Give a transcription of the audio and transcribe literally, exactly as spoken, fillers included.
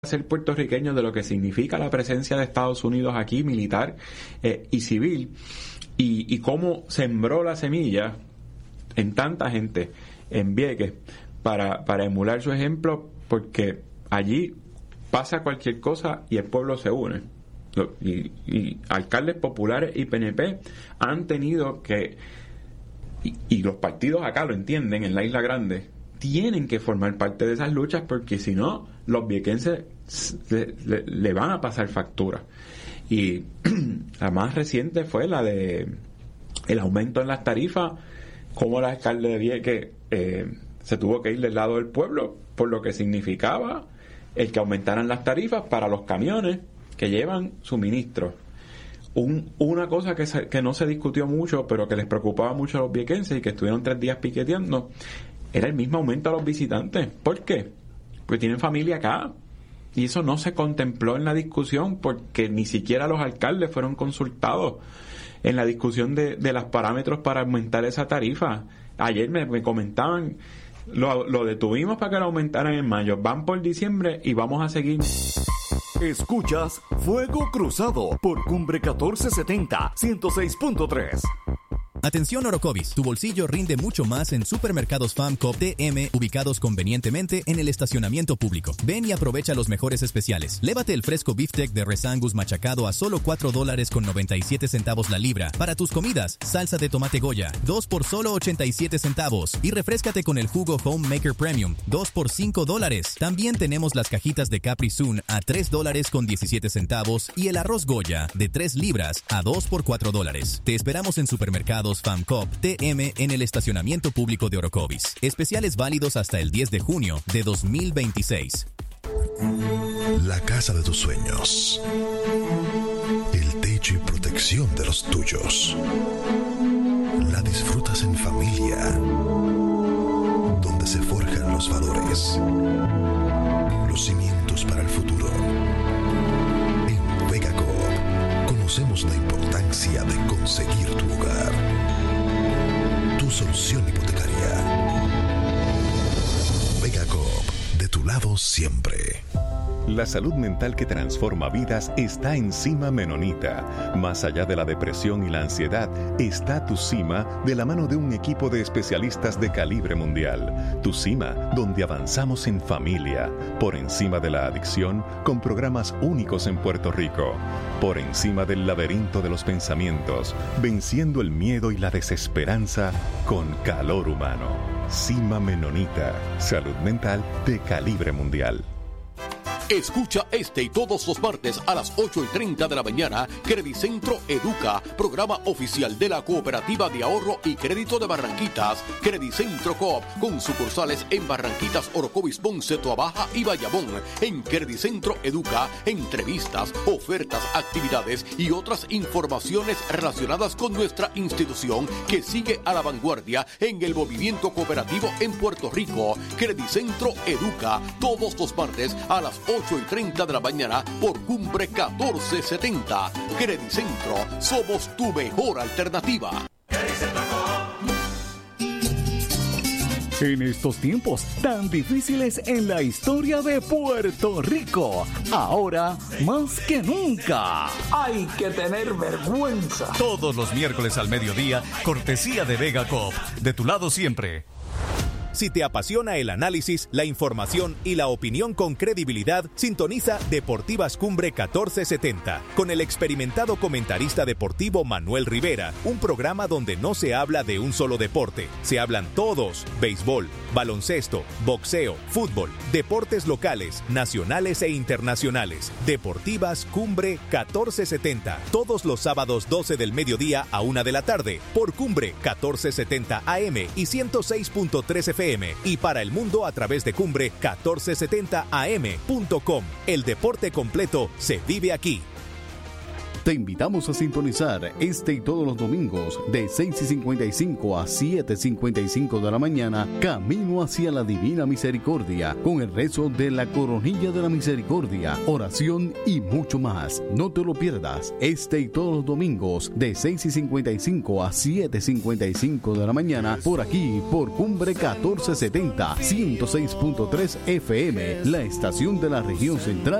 ser puertorriqueños de lo que significa la presencia de Estados Unidos aquí, militar eh, y civil, y, y cómo sembró la semilla en tanta gente en Vieques para, para emular su ejemplo, porque allí pasa cualquier cosa y el pueblo se une. Y, y alcaldes populares y P N P han tenido que, y, y los partidos acá lo entienden, en la Isla Grande tienen que formar parte de esas luchas, porque si no, los viequenses le, le, le van a pasar factura. Y la más reciente fue la de el aumento en las tarifas, como el alcalde de Vieques eh, se tuvo que ir del lado del pueblo por lo que significaba el que aumentaran las tarifas para los camiones que llevan suministros. Un, una cosa que, se, que no se discutió mucho, pero que les preocupaba mucho a los viequenses y que estuvieron tres días piqueteando, era el mismo aumento a los visitantes. ¿Por qué? Porque tienen familia acá. Y eso no se contempló en la discusión, porque ni siquiera los alcaldes fueron consultados en la discusión de, de los parámetros para aumentar esa tarifa. Ayer me, me comentaban, lo, lo detuvimos para que lo aumentaran en mayo, van por diciembre y vamos a seguir. Escuchas Fuego Cruzado por Cumbre catorce setenta, ciento seis punto tres. Atención Orocovis, tu bolsillo rinde mucho más en Supermercados FAMCOP T M, ubicados convenientemente en el estacionamiento público. Ven y aprovecha los mejores especiales. Lévate el fresco beefsteak de res Angus machacado a solo cuatro dólares con noventa y siete centavos la libra. Para tus comidas, salsa de tomate Goya, dos por solo ochenta y siete centavos. Y refréscate con el jugo Homemaker Premium, dos por cinco dólares. También tenemos las cajitas de Capri Sun a tres dólares con diecisiete centavos y el arroz Goya de tres libras a dos por cuatro dólares. Te esperamos en Supermercados FAMCOP T M en el estacionamiento público de Orocovis. Especiales válidos hasta el diez de junio de dos mil veintiséis. La casa de tus sueños. El techo y protección de los tuyos. La disfrutas en familia. Donde se forjan los valores. Los cimientos para el futuro. En Vega Coop conocemos la importancia de conseguir tu hogar. Tu solución hipotecaria. Vega Coop, de tu lado siempre. La salud mental que transforma vidas está en Cima Menonita. Más allá de la depresión y la ansiedad, está Tu Cima de la mano de un equipo de especialistas de calibre mundial. Tu Cima, donde avanzamos en familia, por encima de la adicción, con programas únicos en Puerto Rico. Por encima del laberinto de los pensamientos, venciendo el miedo y la desesperanza con calor humano. Cima Menonita, salud mental de calibre mundial. Escucha este y todos los martes a las ocho y treinta de la mañana, Credicentro Educa, programa oficial de la Cooperativa de Ahorro y Crédito de Barranquitas, Credicentro Coop, con sucursales en Barranquitas, Orocovis, Ponce, Toabaja y Bayamón. En Credicentro Educa, entrevistas, ofertas, actividades y otras informaciones relacionadas con nuestra institución que sigue a la vanguardia en el movimiento cooperativo en Puerto Rico. Credicentro Educa, todos los martes a las ocho y treinta de la mañana por Cumbre catorce setenta. Credicentro, somos tu mejor alternativa. En estos tiempos tan difíciles en la historia de Puerto Rico, ahora más que nunca, hay que tener vergüenza. Todos los miércoles al mediodía, cortesía de Vega Coop, de tu lado siempre. Si te apasiona el análisis, la información y la opinión con credibilidad, sintoniza Deportivas Cumbre catorce setenta con el experimentado comentarista deportivo Manuel Rivera, un programa donde no se habla de un solo deporte, se hablan todos: béisbol, baloncesto, boxeo, fútbol, deportes locales, nacionales e internacionales. Deportivas Cumbre catorce setenta, todos los sábados doce del mediodía a una de la tarde, por Cumbre catorce setenta A M y ciento seis punto tres F M, y para el mundo a través de Cumbre catorce setenta A M punto com. El deporte completo se vive aquí. Te invitamos a sintonizar este y todos los domingos de seis y cincuenta y cinco a siete y cincuenta y cinco de la mañana, Camino hacia la Divina Misericordia, con el rezo de la Coronilla de la Misericordia, oración y mucho más. No te lo pierdas, este y todos los domingos de seis y cincuenta y cinco a siete y cincuenta y cinco de la mañana, por aquí, por Cumbre catorce setenta, ciento seis punto tres F M, la estación de la región central